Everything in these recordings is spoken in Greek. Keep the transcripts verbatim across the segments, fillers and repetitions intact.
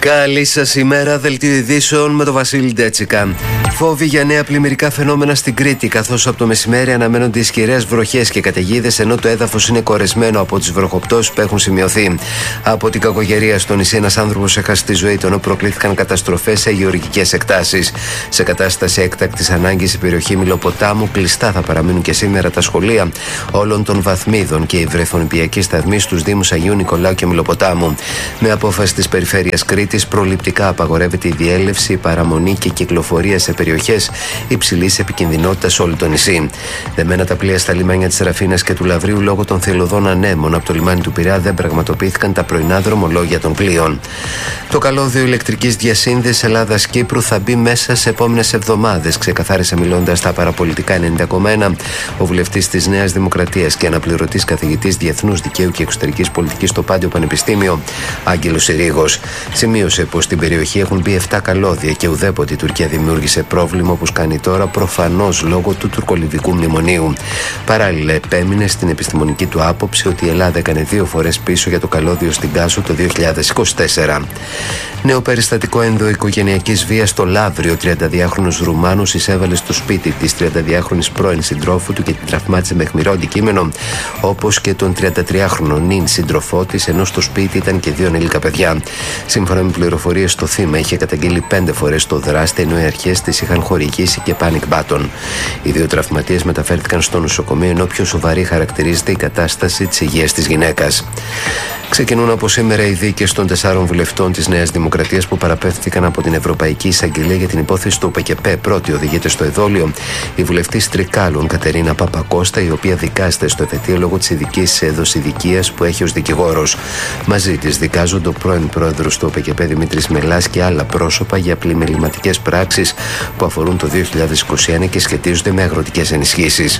Καλή σας ημέρα, δελτίο ειδήσεων με τον Βασίλη Ντέτσικα. Φόβοι για νέα πλημμυρικά φαινόμενα στην Κρήτη, καθώς από το μεσημέρι αναμένονται ισχυρές βροχές και καταιγίδες, ενώ το έδαφος είναι κορεσμένο από τις βροχοπτώσεις που έχουν σημειωθεί. Από την κακογερία στο νησί, ένας άνθρωπος έχασε τη ζωή του, ενώ προκλήθηκαν καταστροφές σε γεωργικές εκτάσεις. Σε κατάσταση έκτακτης ανάγκης, η περιοχή Μιλοποτάμου κλειστά θα παραμείνουν και σήμερα τα σχολεία όλων των βαθμίδων και οι βρεφονιπιακοί σταθμοί στους Δήμους Αγίου Νικολάου και Μιλοποτάμου. Με απόφαση της Περιφέρειας Κρήτης, προληπτικά απαγορεύεται η διέλευση, η παραμονή και η κυκλοφορία σε περιοχές υψηλής επικινδυνότητας σε όλο το νησί. Δεμένα τα πλοία στα λιμάνια της Ραφίνας και του Λαβρίου λόγω των θελωδών ανέμων από το λιμάνι του Πειραιά δεν πραγματοποιήθηκαν τα πρωινά δρομολόγια των πλοίων. Το καλώδιο ηλεκτρικής διασύνδεσης Ελλάδας-Κύπρου θα μπει μέσα σε επόμενες εβδομάδες, ξεκαθάρισε μιλώντας στα παραπολιτικά ενενήντα κόμμα ένα ο βουλευτής της Νέας Δημοκρατίας και αναπληρωτής καθηγητής Διεθνούς Δικαίου και Εξωτερικής Πολιτικής στο Πάντιο Πανεπιστήμιο, Άγγελος Συρίγος. Σημείωσε πως στην περιοχή έχουν μπει επτά καλώδια και ουδέποτε η Τουρκία δημιούργησε πρόβλημα όπως κάνει τώρα, προφανώς λόγω του τουρκολιβικού μνημονίου. Παράλληλα, επέμεινε στην επιστημονική του άποψη ότι η Ελλάδα έκανε δύο φορές πίσω για το καλώδιο στην Κάσο το δύο χιλιάδες είκοσι τέσσερα. Νέο περιστατικό ενδοοικογενειακής βίας στο Λαύριο. Ο τριανταδυάχρονος Ρουμάνος εισέβαλε στο σπίτι της τριανταδυάχρονης πρώην συντρόφου του και την τραυμάτισε με αιχμηρό αντικείμενο, όπως και τον τριαντατριάχρονο νυν σύντροφό της, ενώ στο σπίτι ήταν και δύο ανήλικα παιδιά. Σύμφωνα με πληροφορίες, το θύμα είχε καταγγείλει πέντε φορές το δράστη, ενώ οι αρχές της είχαν χορηγήσει και panic button. Οι δύο τραυματίες μεταφέρθηκαν στο νοσοκομείο, ενώ πιο σοβαρή χαρακτηρίζεται η κατάσταση της υγείας της γυναίκας. Ξεκινούν από σήμερα οι δίκες των τεσσάρων βουλευτών της Νέας Δημοκρατίας που παραπέμφθηκαν από την Ευρωπαϊκή Εισαγγελία για την υπόθεση του ΠΚΠ. Πρώτη οδηγείται στο εδόλιο η βουλευτής Τρικάλων Κατερίνα Παπακώστα, η οποία δικάζεται στο εφετείο λόγω της ειδικής δοσηδικίας που έχει ως δικηγόρος. Μαζί της δικάζονται ο πρώην πρόεδρος του ΠΚΠ Δημήτρης Μελάς και άλλα πρόσωπα για πλημεληματικές πράξεις που αφορούν το δύο χιλιάδες είκοσι ένα και σχετίζονται με αγροτικές ενισχύσεις.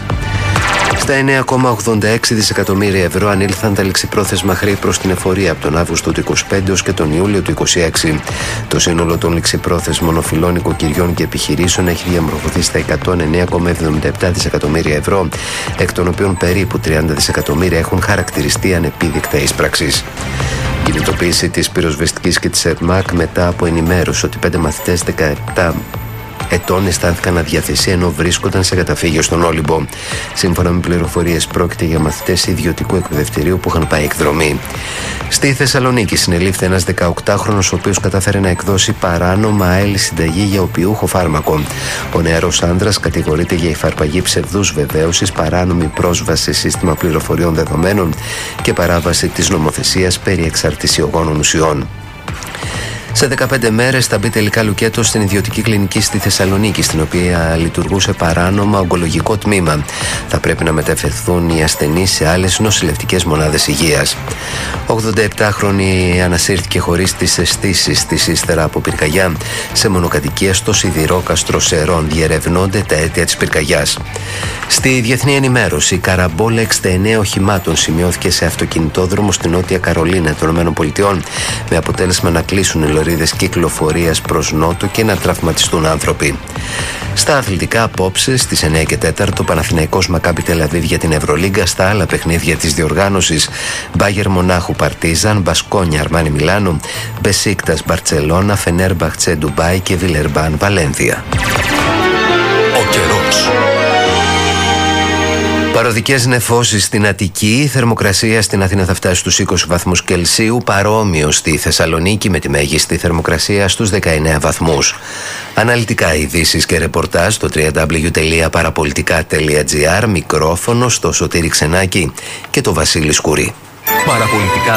Στα εννέα κόμμα ογδόντα έξι δισεκατομμύρια ευρώ ανήλθαν τα ληξιπρόθεσμα χρέη προς την εφορία από τον Αύγουστο του είκοσι πέντε ως και τον Ιούλιο του είκοσι έξι. Το σύνολο των ληξιπρόθεσμων οφειλών οικοκυριών και επιχειρήσεων έχει διαμορφωθεί στα εκατόν εννέα κόμμα εβδομήντα επτά δισεκατομμύρια ευρώ, εκ των οποίων περίπου τριάντα δισεκατομμύρια έχουν χαρακτηριστεί ανεπίδεικτα ίσπραξης. Κινητοποίηση της πυροσβεστικής και της ΕΡΜΑΚ μετά από ενημέρωση ότι πέντε μαθητές δεκαεπτά ετών αισθάνθηκαν αδιαθεσία ενώ βρίσκονταν σε καταφύγιο στον Όλυμπο. Σύμφωνα με πληροφορίες, πρόκειται για μαθητές ιδιωτικού εκπαιδευτηρίου που είχαν πάει εκδρομή. Στη Θεσσαλονίκη συνελήφθη ένας δεκαοκτάχρονος, ο οποίος κατάφερε να εκδώσει παράνομα άειλη συνταγή για οποιούχο φάρμακο. Ο νεαρός άνδρας κατηγορείται για υφαρπαγή ψευδούς βεβαίωσης, παράνομη πρόσβαση σε σύστημα πληροφοριών δεδομένων και παράβαση της νομοθεσίας περί εξαρτησιογόνων ουσιών. Σε δεκαπέντε μέρες θα μπει τελικά λουκέτο στην ιδιωτική κλινική στη Θεσσαλονίκη, στην οποία λειτουργούσε παράνομα ογκολογικό τμήμα. Θα πρέπει να μεταφερθούν οι ασθενείς σε άλλες νοσηλευτικές μονάδες υγείας. ογδονταεπτάχρονη ανασύρθηκε χωρίς τις αισθήσεις της ύστερα από πυρκαγιά σε μονοκατοικία στο Σιδηρόκαστρο Σερών. Διερευνώνται τα αίτια της πυρκαγιάς. Στη διεθνή ενημέρωση, καραμπόλα εξήντα εννέα οχημάτων σημειώθηκε σε αυτοκινητόδρομο στην Νότια Καρολίνα των ΗΠΑ, με αποτέλεσμα να κλείσουν οι λωρίδες κυκλοφορίας προς νότο και να τραυματιστούν άνθρωποι. Στα αθλητικά, απόψε στις εννέα και τέσσερα Παναθηναϊκός Μακάμπι Τελαβίβ για την Ευρωλίγκα. Στα άλλα παιχνίδια της διοργάνωσης, Μπάγερ Μονάχου Παρτίζαν, Μπασκόνια Αρμάνι Μιλάνο, Μπεσίκτας Μπαρτσελώνα, Φενέρμπαχτσε Ντουμπάι και Βιλερμπάν Βαλένθια. Ο καιρός. Παροδικές νεφώσεις στην Αττική, η θερμοκρασία στην Αθήνα θα φτάσει στους είκοσι βαθμούς Κελσίου, παρόμοιο στη Θεσσαλονίκη με τη μέγιστη θερμοκρασία στους δεκαεννέα βαθμούς. Αναλυτικά ειδήσεις και ρεπορτάζ στο double-u double-u double-u τελεία παραπολιτικά τελεία τζι άρ, μικρόφωνο στο Σωτήρη Ξενάκη και το Βασίλη Σκουρή. Παραπολιτικά.